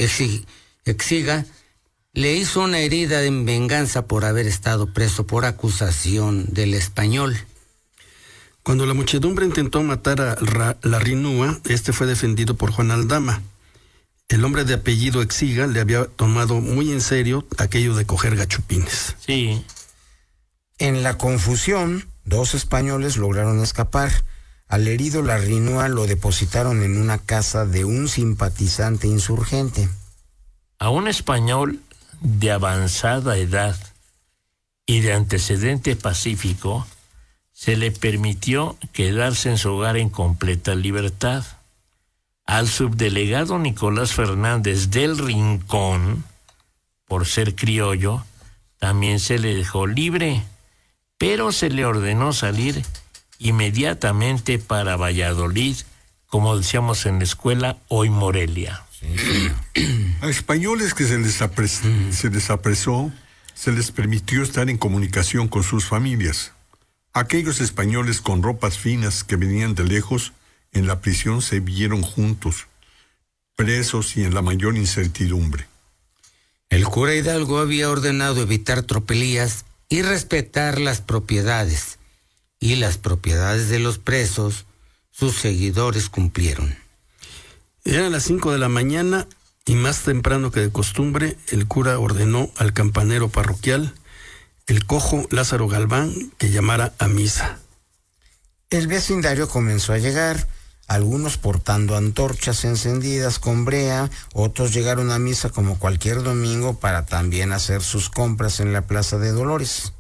Exiga le hizo una herida en venganza por haber estado preso por acusación del español. Cuando la muchedumbre intentó matar a Larrinúa, este fue defendido por Juan Aldama. El hombre de apellido Exiga le había tomado muy en serio aquello de coger gachupines. Sí. En la confusión, 2 españoles lograron escapar. Al herido Larrinúa lo depositaron en una casa de un simpatizante insurgente. A un español de avanzada edad y de antecedente pacífico se le permitió quedarse en su hogar en completa libertad. Al subdelegado Nicolás Fernández del Rincón, por ser criollo, también se le dejó libre, pero se le ordenó salir inmediatamente para Valladolid, como decíamos en la escuela, hoy Morelia. A españoles que se les apresó, se les permitió estar en comunicación con sus familias. Aquellos españoles con ropas finas que venían de lejos, en la prisión se vieron juntos, presos y en la mayor incertidumbre. El cura Hidalgo había ordenado evitar tropelías y respetar las propiedades, y las propiedades de los presos, sus seguidores cumplieron. Eran las 5 de la mañana y más temprano que de costumbre, el cura ordenó al campanero parroquial, el cojo Lázaro Galván, que llamara a misa. El vecindario comenzó a llegar, algunos portando antorchas encendidas con brea, otros llegaron a misa como cualquier domingo para también hacer sus compras en la Plaza de Dolores.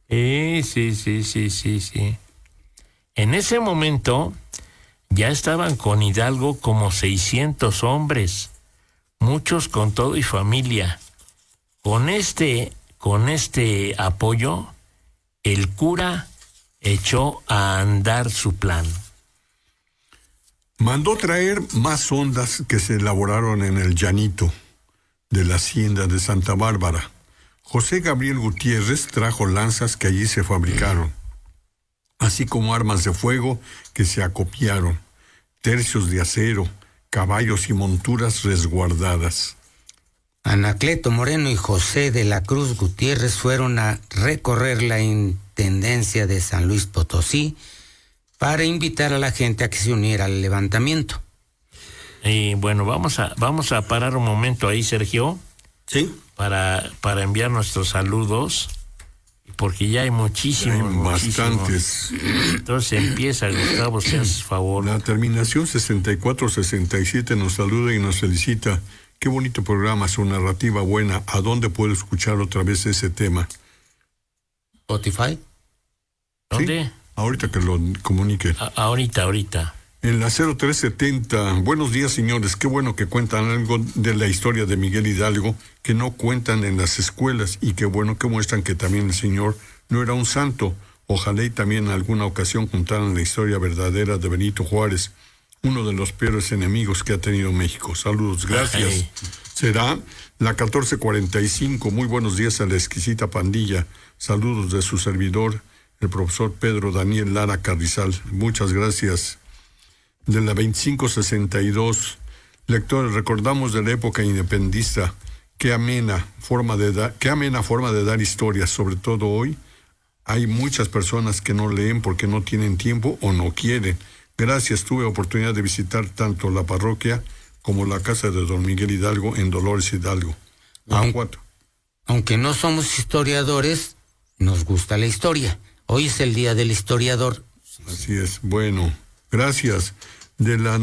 Sí. En ese momento ya estaban con Hidalgo como 600 hombres, muchos con todo y familia. Con este apoyo, el cura echó a andar su plan. Mandó traer más hondas que se elaboraron en el llanito de la hacienda de Santa Bárbara. José Gabriel Gutiérrez trajo lanzas que allí se fabricaron, así como armas de fuego que se acopiaron, tercios de acero, caballos y monturas resguardadas. Anacleto Moreno y José de la Cruz Gutiérrez fueron a recorrer la intendencia de San Luis Potosí para invitar a la gente a que se uniera al levantamiento. Y bueno, vamos a parar un momento ahí, Sergio. Sí. Para enviar nuestros saludos, porque ya hay muchísimos. Bastantes. Entonces empieza, Gustavo, si haces favor. La terminación 6467 nos saluda y nos felicita. Qué bonito programa, su narrativa buena. ¿A dónde puedo escuchar otra vez ese tema? ¿Spotify? ¿Dónde? Sí, ahorita que lo comunique. Ahorita. En la 0370, buenos días señores, qué bueno que cuentan algo de la historia de Miguel Hidalgo que no cuentan en las escuelas y qué bueno que muestran que también el señor no era un santo. Ojalá y también en alguna ocasión contaran la historia verdadera de Benito Juárez, uno de los peores enemigos que ha tenido México. Saludos, gracias. Ay. Será la 1445, muy buenos días a la exquisita pandilla. Saludos de su servidor, el profesor Pedro Daniel Lara Carrizal. Muchas gracias. De la 2562, lectores, recordamos de la época independentista, qué amena forma de dar historias, sobre todo hoy. Hay muchas personas que no leen porque no tienen tiempo o no quieren. Gracias, tuve oportunidad de visitar tanto la parroquia como la casa de don Miguel Hidalgo en Dolores Hidalgo. Aunque no somos historiadores, nos gusta la historia. Hoy es el día del historiador. Así es, bueno, gracias. De la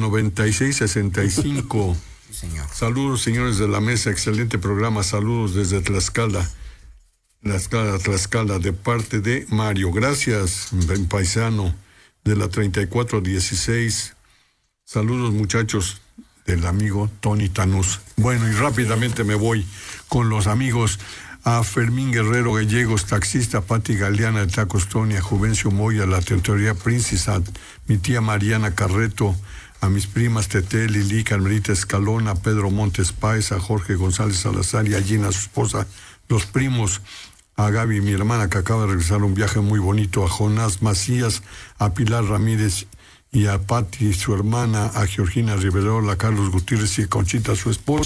9665. Sí, señor. Saludos, señores de la mesa, excelente programa. Saludos desde Tlaxcala, de parte de Mario. Gracias, ben paisano. De la 3416. Saludos, muchachos, del amigo Tony Tanús. Bueno, y rápidamente me voy con los amigos. A Fermín Guerrero Gallegos, taxista, Pati Galeana de Tacos Tonia, Juvencio Moya, la Teoría Princesa, mi tía Mariana Carreto, a mis primas Tete, Lili, Carmelita Escalona, Pedro Montes Páez, a Jorge González Salazar y a Gina, su esposa, los primos, a Gaby, mi hermana, que acaba de regresar un viaje muy bonito, a Jonás Macías, a Pilar Ramírez y a Pati, su hermana, a Georgina Riverola, a Carlos Gutiérrez y a Conchita, su esposa.